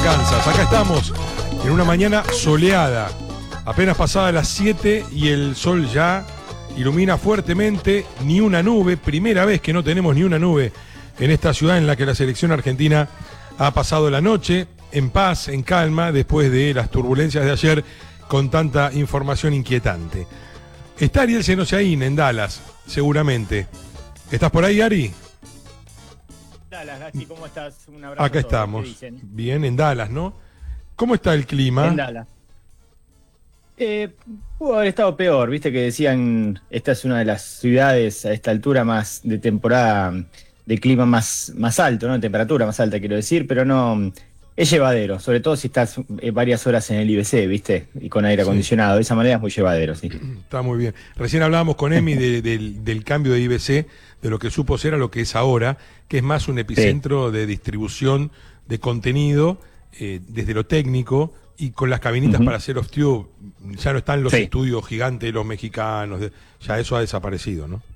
Kansas. Acá estamos en una mañana soleada, apenas pasada las 7 y el sol ya ilumina fuertemente, ni una nube, primera vez que no tenemos ni una nube en esta ciudad en la que la selección argentina ha pasado la noche en paz, en calma, después de las turbulencias de ayer con tanta información inquietante. Está Ariel Senosaín en Dallas, seguramente. ¿Estás por ahí, Ari? Dallas, Gassi, ¿cómo estás? Un abrazo. Acá estamos. Bien, en Dallas, ¿no? ¿Cómo está el clima? En Dallas. Pudo haber estado peor, viste que decían, esta es una de las ciudades a esta altura más de temporada, de clima más alto, ¿no? De temperatura más alta, quiero decir, pero no, es llevadero, sobre todo si estás varias horas en el IBC, viste, y con aire acondicionado, de esa manera es muy llevadero, sí. Está muy bien. Recién hablábamos con Emi del cambio de IBC, de lo que supo ser a lo que es ahora, que es más un epicentro de distribución de contenido desde lo técnico, y con las cabinitas para hacer off-tube, ya no están los estudios gigantes de los mexicanos, ya eso ha desaparecido, ¿no?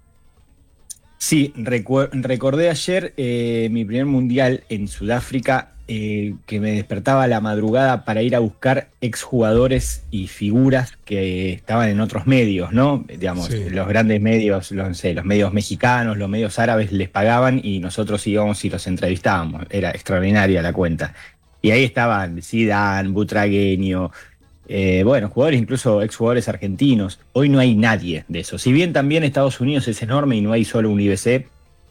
Sí, recordé ayer mi primer mundial en Sudáfrica, que me despertaba a la madrugada para ir a buscar exjugadores y figuras que estaban en otros medios, ¿no? Digamos, los grandes medios, los medios mexicanos, los medios árabes les pagaban y nosotros íbamos y los entrevistábamos. Era extraordinaria la cuenta. Y ahí estaban Zidane, Butragueño, bueno, jugadores, incluso exjugadores argentinos. Hoy no hay nadie de eso. Si bien también Estados Unidos es enorme y no hay solo un IBC,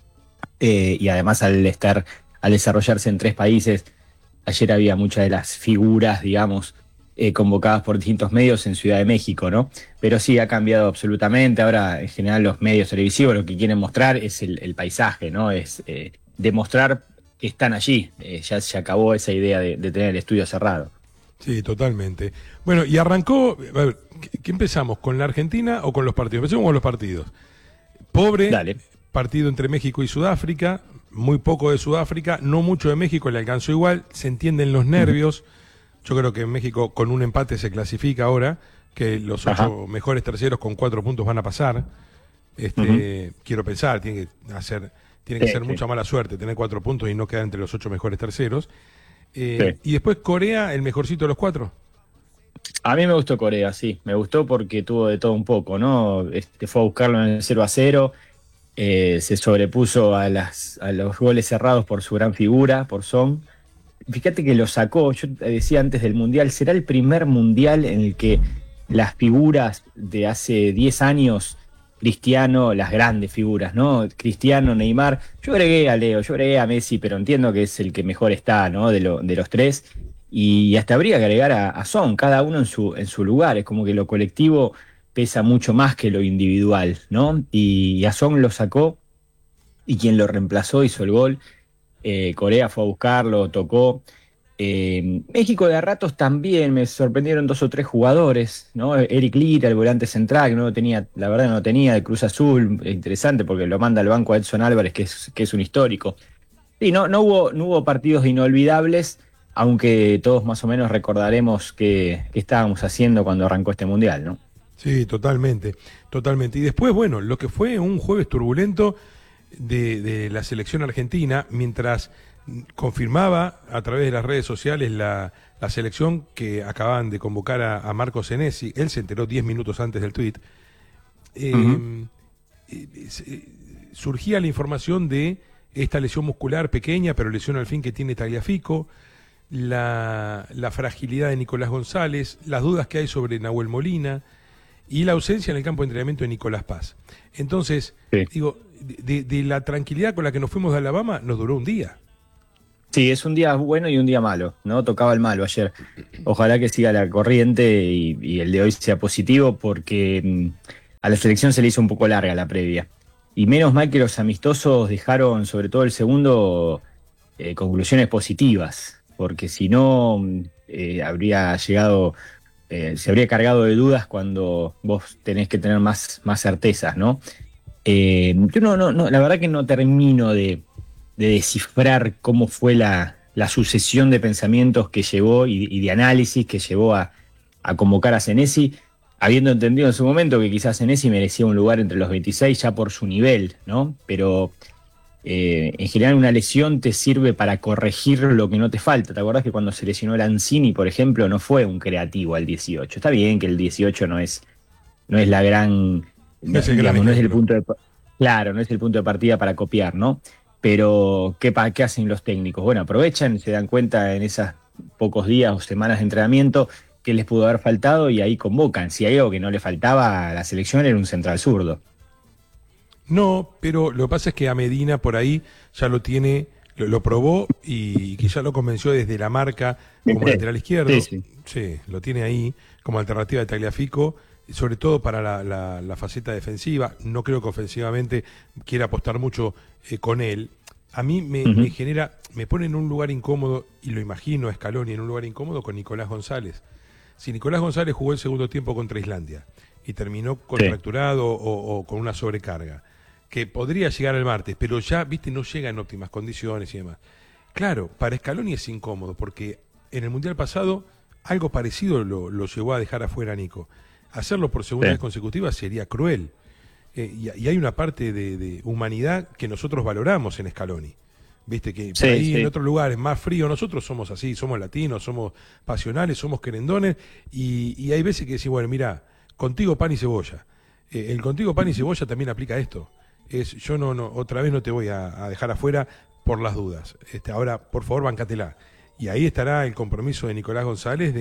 y además al desarrollarse en 3 países, ayer había muchas de las figuras, digamos, convocadas por distintos medios en Ciudad de México, ¿no? Pero sí, ha cambiado absolutamente. Ahora, en general, los medios televisivos lo que quieren mostrar es el paisaje, ¿no? Es demostrar que están allí. Ya se acabó esa idea de tener el estudio cerrado. Sí, totalmente. Bueno, y arrancó, a ver, ¿qué empezamos? ¿Con la Argentina o con los partidos? Empecemos con los partidos. Pobre partido entre México y Sudáfrica, muy poco de Sudáfrica, no mucho de México, le alcanzó igual, se entienden los nervios. Yo creo que México con un empate se clasifica ahora, que los 8 mejores terceros con 4 puntos van a pasar. Quiero pensar, tiene que ser mucha mala suerte tener 4 puntos y no quedar entre los 8 mejores terceros. Y después Corea, el mejorcito de los 4. A mí me gustó Corea, sí. Me gustó porque tuvo de todo un poco, ¿no? Fue a buscarlo en el 0-0. Se sobrepuso a los goles cerrados por su gran figura, por Son. Fíjate que lo sacó. Yo decía antes del Mundial, será el primer Mundial en el que las figuras de hace 10 años... Cristiano, las grandes figuras, ¿no? Cristiano, Neymar, yo agregué a Leo, yo agregué a Messi, pero entiendo que es el que mejor está, ¿no? De los 3, y hasta habría que agregar a Son, cada uno en su lugar. Es como que lo colectivo pesa mucho más que lo individual, ¿no? Y a Son lo sacó, y quien lo reemplazó hizo el gol. Corea fue a buscarlo, tocó. México de a ratos también me sorprendieron 2 o 3 jugadores, ¿no? Eric Lira, el volante central, que no lo tenía, la verdad no lo tenía, de Cruz Azul, interesante porque lo manda al banco a Edson Álvarez, que es un histórico. Sí, no hubo partidos inolvidables, aunque todos más o menos recordaremos qué estábamos haciendo cuando arrancó este Mundial, ¿no? Sí, totalmente. Y después, bueno, lo que fue un jueves turbulento de la selección argentina, mientras confirmaba a través de las redes sociales la selección que acababan de convocar a Marco Senesi. Él se enteró 10 minutos antes del tuit. Surgía la información de esta lesión muscular pequeña, pero lesión al fin que tiene Tagliafico, la fragilidad de Nicolás González, las dudas que hay sobre Nahuel Molina y la ausencia en el campo de entrenamiento de Nicolás Paz. Entonces, digo, de la tranquilidad con la que nos fuimos de Alabama, nos duró un día. Sí, es un día bueno y un día malo, ¿no? Tocaba el malo ayer. Ojalá que siga la corriente y el de hoy sea positivo, porque a la selección se le hizo un poco larga la previa. Y menos mal que los amistosos dejaron, sobre todo el segundo, conclusiones positivas, porque si no, habría llegado, se habría cargado de dudas cuando vos tenés que tener más certezas, ¿no? Yo no, la verdad que no termino de descifrar cómo fue la sucesión de pensamientos que llevó y de análisis que llevó a convocar a Senesi, habiendo entendido en su momento que quizás Senesi merecía un lugar entre los 26 ya por su nivel, ¿no? Pero en general una lesión te sirve para corregir lo que no te falta. ¿Te acordás que cuando se lesionó Lanzini, por ejemplo, no fue un creativo al 18? Está bien que el 18 no es la gran, No es el gran digamos, no es el ejemplo. punto de, claro, no es el punto de partida para copiar, ¿no? Pero, ¿qué hacen los técnicos? Bueno, aprovechan, se dan cuenta en esos pocos días o semanas de entrenamiento que les pudo haber faltado y ahí convocan. Si hay algo que no le faltaba a la selección era un central zurdo. No, pero lo que pasa es que a Medina por ahí ya lo tiene, lo probó y quizá lo convenció desde la marca como lateral izquierdo. Sí, sí. Sí, lo tiene ahí como alternativa de Tagliafico, sobre todo para la faceta defensiva. No creo que ofensivamente quiera apostar mucho con él. A mí me Ujú. genera, me pone en un lugar incómodo, y lo imagino a Scaloni en un lugar incómodo con Nicolás González. Si Nicolás González jugó el segundo tiempo contra Islandia y terminó Sí. contracturado o con una sobrecarga, que podría llegar el martes, pero ya, viste, no llega en óptimas condiciones y demás. Claro, para Scaloni es incómodo, porque en el Mundial pasado algo parecido lo llevó a dejar afuera a Nico. Hacerlo por segunda Sí. vez consecutiva sería cruel. Y hay una parte de humanidad que nosotros valoramos en Scaloni. Viste que por Sí, ahí en sí. otros lugares más fríos nosotros somos así, somos latinos, somos pasionales, somos querendones y hay veces que decís, bueno, mira, contigo pan y cebolla. El contigo pan y cebolla también aplica esto. Yo otra vez no te voy a dejar afuera por las dudas. Ahora, por favor, bancatela. Y ahí estará el compromiso de Nicolás González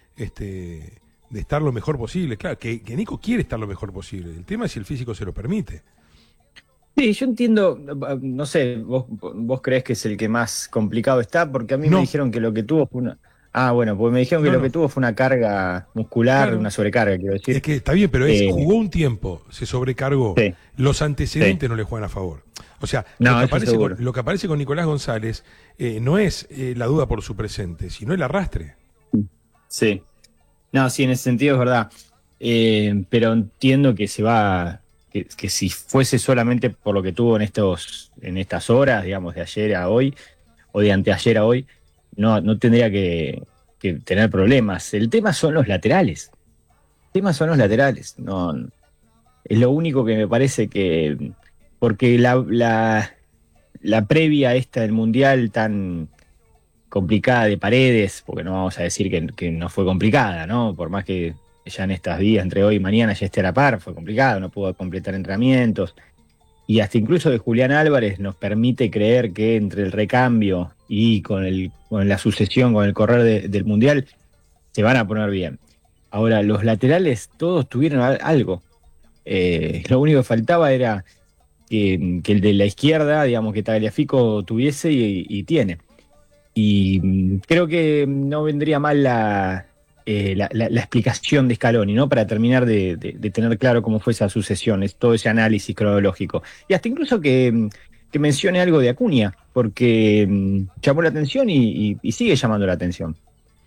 de estar lo mejor posible. Claro, que Nico quiere estar lo mejor posible. El tema es si el físico se lo permite. Sí, yo entiendo, no sé, vos creés que es el que más complicado está, porque a mí me No, dijeron que lo que tuvo fue una... Ah, bueno, pues me dijeron que no, lo que no. tuvo fue una carga muscular, Claro. una sobrecarga, quiero Es decir. que está bien, pero Eh, jugó un tiempo, se sobrecargó. sí, Los sí. antecedentes no le juegan a favor. O sea, No, eso seguro. lo que aparece con Nicolás González no es la duda por su presente, sino el arrastre. Sí. No, sí, en ese sentido es verdad. Pero entiendo que que si fuese solamente por lo que tuvo en estas horas, digamos, de ayer a hoy, o de anteayer a hoy, no tendría que tener problemas. El tema son los laterales. El tema son los laterales. No, es lo único que me parece que. Porque la previa esta del Mundial tan complicada de Paredes, porque no vamos a decir que no fue complicada, ¿no? Por más que ya en estos días, entre hoy y mañana, ya esté a la par, fue complicado, no pudo completar entrenamientos. Y hasta incluso de Julián Álvarez nos permite creer que entre el recambio y con la sucesión, con el correr del Mundial, se van a poner bien. Ahora, los laterales todos tuvieron algo. Lo único que faltaba era que el de la izquierda, digamos, que Tagliafico tuviese y tiene. Y creo que no vendría mal la explicación de Scaloni, ¿no? Para terminar de tener claro cómo fue esa sucesión, todo ese análisis cronológico. Y hasta incluso que mencione algo de Acuña, porque llamó la atención y sigue llamando la atención.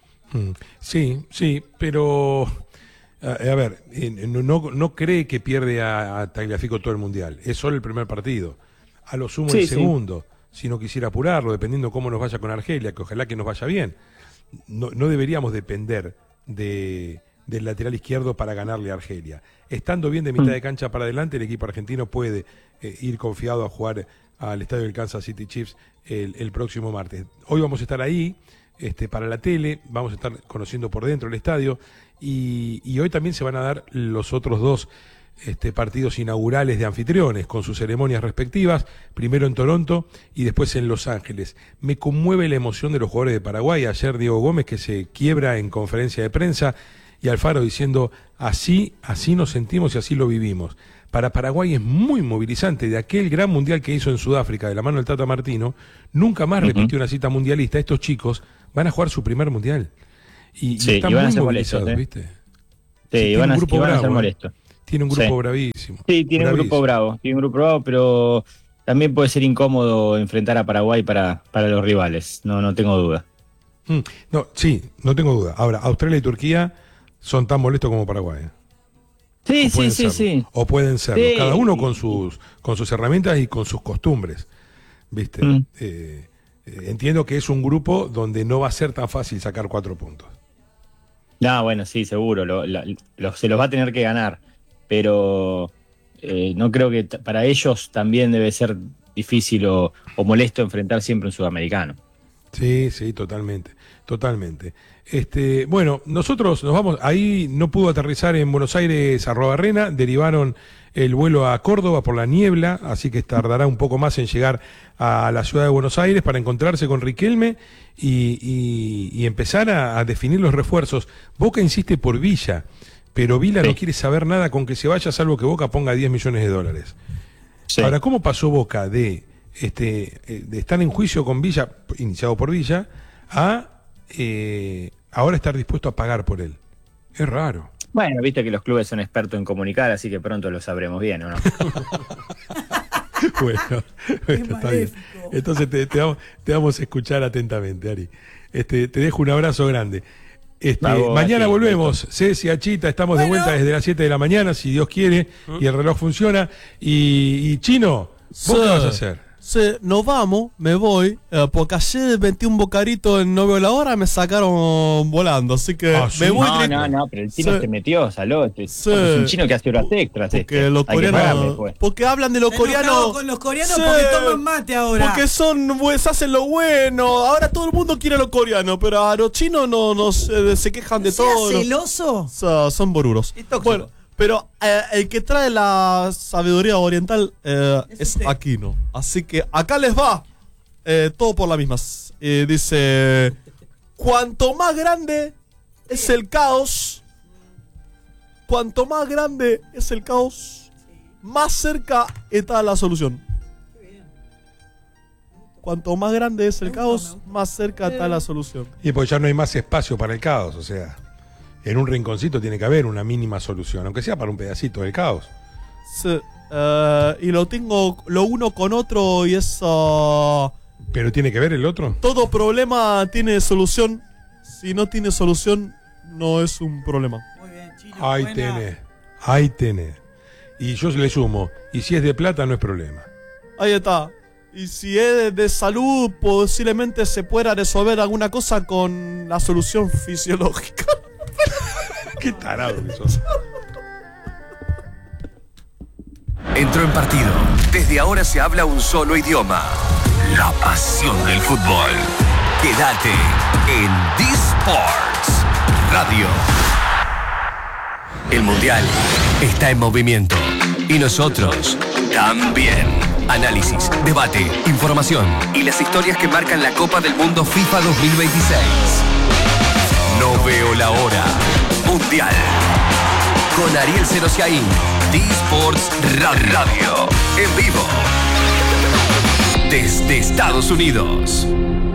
Sí, sí, pero a ver, no cree que pierde a Tagliafico todo el mundial. Es solo el primer partido. A lo sumo el Sí, sí. segundo, si no quisiera apurarlo, dependiendo cómo nos vaya con Argelia, que ojalá que nos vaya bien. No deberíamos depender del lateral izquierdo para ganarle a Argelia. Estando bien de mitad de cancha para adelante, el equipo argentino puede ir confiado a jugar al estadio del Kansas City Chiefs el próximo martes. Hoy vamos a estar ahí para la tele, vamos a estar conociendo por dentro el estadio y hoy también se van a dar los otros dos partidos inaugurales de anfitriones con sus ceremonias respectivas, primero en Toronto y después en Los Ángeles. Me conmueve la emoción de los jugadores de Paraguay. Ayer Diego Gómez que se quiebra en conferencia de prensa y Alfaro diciendo así nos sentimos y así lo vivimos. Para Paraguay es muy movilizante. De aquel gran mundial que hizo en Sudáfrica de la mano del Tata Martino, nunca más repitió una cita mundialista. Estos chicos van a jugar su primer mundial y Sí, están y van a muy ser molestos, movilizados, ¿eh? ¿viste? Sí, Sí, tiene un y grupo van a ser bravo, ¿eh? molestos. Tiene un Sí. grupo bravísimo. Sí, tiene un grupo bravo, pero también puede ser incómodo enfrentar a Paraguay para los rivales, no tengo duda. No, sí, no tengo duda. Ahora, Australia y Turquía son tan molestos como Paraguay. Sí, O sí, pueden sí, serlo. sí. O pueden serlo. Cada Sí, uno con sus herramientas y con sus costumbres. ¿Viste? mm. Entiendo que es un grupo donde no va a ser tan fácil sacar 4 puntos. No, bueno, sí, seguro, se los va a tener que ganar, pero no creo que para ellos también debe ser difícil o molesto enfrentar siempre un sudamericano. Sí, totalmente. Bueno, nosotros nos vamos, ahí no pudo aterrizar en Buenos Aires Arrobarrena, derivaron el vuelo a Córdoba por la niebla, así que tardará un poco más en llegar a la ciudad de Buenos Aires para encontrarse con Riquelme y empezar a definir los refuerzos. Boca insiste por Villa, pero Vila no quiere saber nada con que se vaya, salvo que Boca ponga $10 millones. Sí. Ahora, ¿cómo pasó Boca de estar en juicio con Villa, iniciado por Villa, a ahora estar dispuesto a pagar por él? Es raro. Bueno, viste que los clubes son expertos en comunicar, así que pronto lo sabremos bien, ¿o no? bueno, está bien. Entonces te vamos a escuchar atentamente, Ari. Te dejo un abrazo grande. Mañana volvemos, Ceci, Achita, estamos de vuelta desde las 7 de la mañana, si Dios quiere, y el reloj funciona. Y Chino, ¿vos qué vas a hacer? Nos vamos, me voy, porque ayer metí un bocadito en no veo la hora, me sacaron volando, así que me voy. No, pero el Chino te metió, saló. Es un chino que hace horas extras. Porque los coreanos, porque hablan de los coreanos. Con los coreanos porque toman mate ahora. Porque hacen lo bueno. Ahora todo el mundo quiere a los coreanos, pero a los chinos no se quejan de todo. ¿Celoso? Son boruros. Bueno. Pero el que trae la sabiduría oriental es Aquino. Así que acá les va todo por la misma. Dice, cuanto más grande es el caos, más cerca está la solución. Cuanto más grande es el caos, más cerca está la solución. Y pues ya no hay más espacio para el caos, o sea... En un rinconcito tiene que haber una mínima solución, aunque sea para un pedacito del caos. Sí, y lo tengo lo uno con otro y eso... ¿Pero tiene que ver el otro? Todo problema tiene solución. Si no tiene solución, no es un problema. Muy bien, Chino. Ahí tenés. Y yo le sumo, y si es de plata no es problema. Ahí está. Y si es de salud, posiblemente se pueda resolver alguna cosa con la solución fisiológica. Qué tarado que sos. Entró en partido. Desde ahora se habla un solo idioma. La pasión del fútbol. Quédate en D-Sports Radio. El Mundial está en movimiento. Y nosotros también. Análisis, debate, información y las historias que marcan la Copa del Mundo FIFA 2026. No veo la hora. Mundial. Con Ariel Serosiaín. D-Sports Radio. En vivo. Desde Estados Unidos.